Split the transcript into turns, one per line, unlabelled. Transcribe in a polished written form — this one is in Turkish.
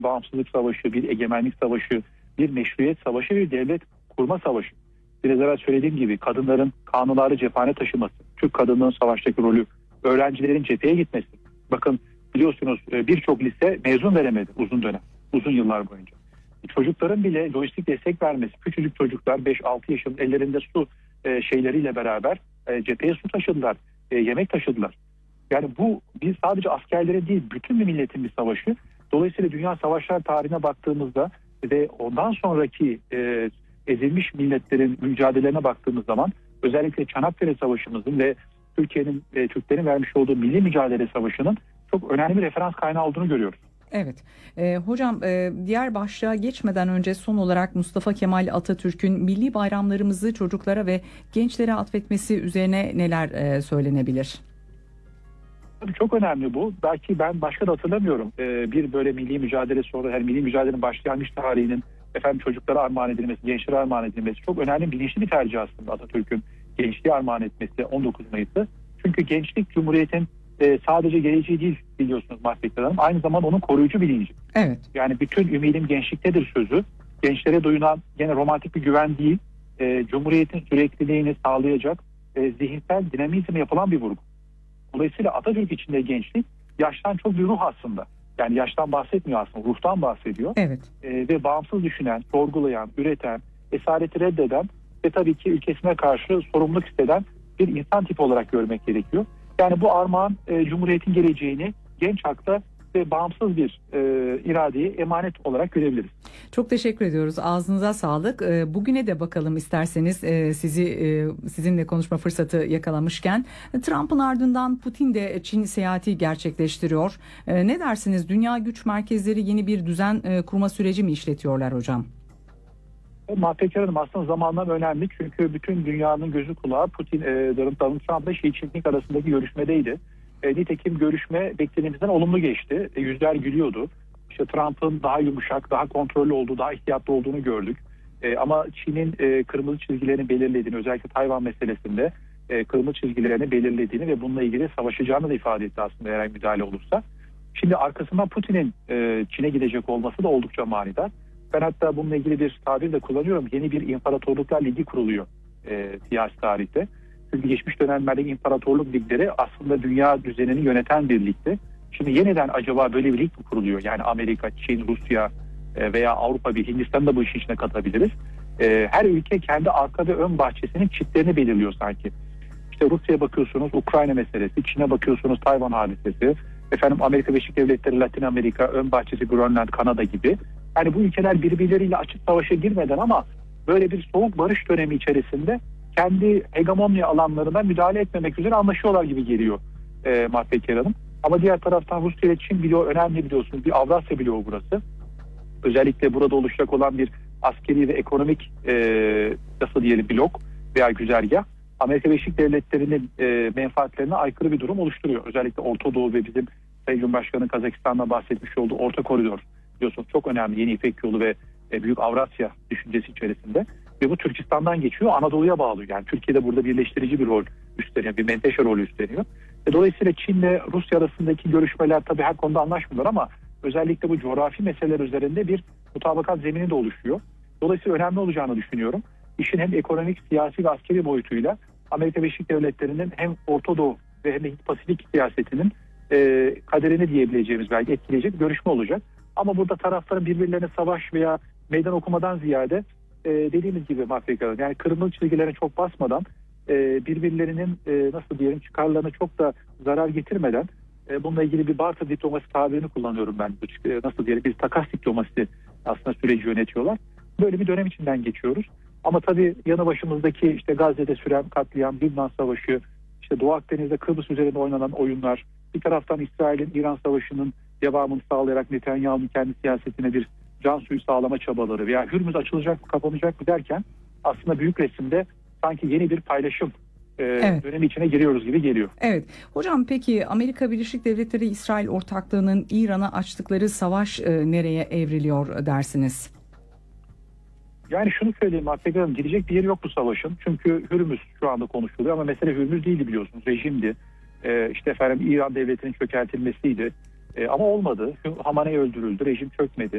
bağımsızlık savaşı, bir egemenlik savaşı, bir meşruiyet savaşı, bir devlet kurma savaşı. Biraz evvel söylediğim gibi kadınların kanunları cephane taşıması, Türk kadınının savaştaki rolü, öğrencilerin cepheye gitmesi. Bakın biliyorsunuz birçok lise mezun veremedi uzun dönem, uzun yıllar boyunca. Çocukların bile lojistik destek vermesi, küçücük çocuklar 5-6 yaşın ellerinde su şeyleriyle beraber cepheye su taşıdılar, yemek taşıdılar. Yani bu biz sadece askerlere değil bütün bir milletin bir savaşı. Dolayısıyla dünya savaşlar tarihine baktığımızda ve ondan sonraki ezilmiş milletlerin mücadelelerine baktığımız zaman özellikle Çanakkale Savaşı'mızın ve Türklerin vermiş olduğu milli mücadele savaşının çok önemli bir referans kaynağı olduğunu görüyoruz.
Evet. Hocam diğer başlığa geçmeden önce son olarak Mustafa Kemal Atatürk'ün milli bayramlarımızı çocuklara ve gençlere atfetmesi üzerine neler söylenebilir?
Tabii çok önemli bu. Belki ben başka da hatırlamıyorum. Bir böyle milli mücadele sonra milli mücadelenin başlayanmış tarihinin çocuklara armağan edilmesi, gençlere armağan edilmesi çok önemli, bilinçli bir tercih aslında Atatürk'ün gençliğe armağan etmesi 19 Mayıs'ı. Çünkü gençlik Cumhuriyet'in sadece geleceği değil biliyorsunuz Mahfetler Hanım. Aynı zamanda onun koruyucu bilinci.
Evet.
Yani bütün ümidim gençliktedir sözü. Gençlere duyulan gene romantik bir güven değil, Cumhuriyet'in sürekliliğini sağlayacak zihinsel dinamizm yapılan bir vurgu. Dolayısıyla Atatürk içinde gençlik yaştan çok bir ruh aslında. Yani yaştan bahsetmiyor aslında, ruhtan bahsediyor.
Evet.
Ve bağımsız düşünen, sorgulayan, üreten, esareti reddeden ve tabii ki ülkesine karşı sorumluluk hisseden bir insan tipi olarak görmek gerekiyor. Yani bu armağan Cumhuriyet'in geleceğini genç akla ve bağımsız bir iradeyi emanet olarak görebiliriz.
Çok teşekkür ediyoruz. Ağzınıza sağlık. Bugüne de bakalım isterseniz sizinle konuşma fırsatı yakalamışken. Trump'ın ardından Putin de Çin seyahati gerçekleştiriyor. Ne dersiniz? Dünya güç merkezleri yeni bir düzen kurma süreci mi işletiyorlar hocam?
Mahpekar Hanım aslında zamanlar önemli çünkü bütün dünyanın gözü kulağı Donald Trump'la Xi Jinping arasındaki görüşmedeydi. Nitekim görüşme beklediğimizden olumlu geçti. Yüzler gülüyordu. İşte Trump'ın daha yumuşak, daha kontrollü olduğu, daha ihtiyatlı olduğunu gördük. Ama Çin'in kırmızı çizgilerini belirlediğini, özellikle Tayvan meselesinde kırmızı çizgilerini belirlediğini ve bununla ilgili savaşacağını da ifade etti aslında eğer müdahale olursa. Şimdi arkasından Putin'in Çin'e gidecek olması da oldukça manidar. Ben hatta bununla ilgili bir tabir de kullanıyorum. Yeni bir imparatorluklar ligi kuruluyor siyasi tarihte. Çünkü geçmiş dönemlerdeki imparatorluk ligleri aslında dünya düzenini yöneten bir ligdi. Şimdi yeniden acaba böyle bir lig mi kuruluyor? Yani Amerika, Çin, Rusya veya Avrupa bir Hindistan'ı da bu işin içine katabiliriz. Her ülke kendi arka ve ön bahçesinin çitlerini belirliyor sanki. İşte Rusya'ya bakıyorsunuz Ukrayna meselesi, Çin'e bakıyorsunuz Tayvan hadisesi, Amerika Birleşik Devletleri, Latin Amerika, ön bahçesi Grönland, Kanada gibi. Yani bu ülkeler birbirleriyle açık savaşa girmeden ama böyle bir soğuk barış dönemi içerisinde kendi hegemonya alanlarına müdahale etmemek üzere anlaşıyorlar gibi geliyor Mahpekar Hanım. Ama diğer taraftan Rusya ile Çin bloğu önemli biliyorsunuz. Bir Avrasya bloğu burası. Özellikle burada oluşacak olan bir askeri ve ekonomik blok veya güzergah Amerika Birleşik Devletleri'nin menfaatlerine aykırı bir durum oluşturuyor. Özellikle Orta Doğu ve bizim Sayın Cumhurbaşkanı Kazakistan'la bahsetmiş olduğu Orta Koridor biliyorsunuz çok önemli. Yeni İpek Yolu ve Büyük Avrasya düşüncesi içerisinde. Ve bu Türkistan'dan geçiyor, Anadolu'ya bağlıyor. Yani Türkiye'de burada birleştirici bir rol üstleniyor, bir menteşe rolü üstleniyor. Dolayısıyla Çin ile Rusya arasındaki görüşmeler tabii her konuda anlaşmıyorlar ama özellikle bu coğrafi meseleler üzerinde bir mutabakat zemini de oluşuyor. Dolayısıyla önemli olacağını düşünüyorum. İşin hem ekonomik, siyasi ve askeri boyutuyla Amerika Birleşik Devletleri'nin hem Orta Doğu ve hem de Hint-Pasifik siyasetinin kaderini diyebileceğimiz belki etkileyecek bir görüşme olacak. Ama burada tarafların birbirlerine savaş veya meydan okumadan ziyade dediğimiz gibi Mahpekar, yani kırmızı çizgilerine çok basmadan birbirlerinin çıkarlarına çok da zarar getirmeden bununla ilgili bir barter diplomasi tabirini kullanıyorum ben. Bir takas diplomasisi aslında süreci yönetiyorlar. Böyle bir dönem içinden geçiyoruz. Ama tabii yanı başımızdaki işte Gazze'de süren katliam, Lübnan Savaşı, işte Doğu Akdeniz'de Kıbrıs üzerinde oynanan oyunlar, bir taraftan İsrail'in İran Savaşı'nın devamını sağlayarak Netanyahu'nun kendi siyasetine bir can suyu sağlama çabaları veya Hürmüz açılacak mı kapanacak mı derken aslında büyük resimde sanki yeni bir paylaşım dönemi içine giriyoruz gibi geliyor.
Evet. Hocam peki Amerika Birleşik Devletleri İsrail ortaklığının İran'a açtıkları savaş nereye evriliyor dersiniz?
Yani şunu söyleyeyim Mahpekar Hanım, gidecek bir yeri yok bu savaşın. Çünkü Hürmüz şu anda konuşuluyor ama mesele Hürmüz değildi biliyorsunuz. Rejimdi. İran devletinin çökertilmesiydi. Ama olmadı. Hamaney öldürüldü. Rejim çökmedi.